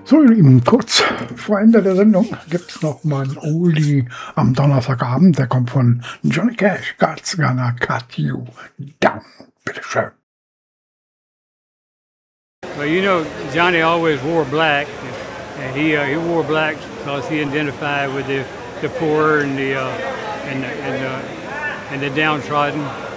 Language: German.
So, ihr Lieben, kurz vor Ende der Sendung gibt's noch mal 'n Oldie am Donnerstagabend. Der kommt von Johnny Cash. „God's Gonna Cut You Down." Bitte schön. Well, Johnny always wore black, and he wore black because he identified with the poor and the downtrodden.